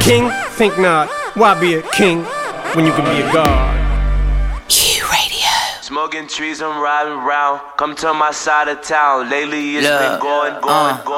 king? Think not. Why be a king when you can be a god? Smoking trees, I'm riding around. Come to my side of town. Lately it's been going.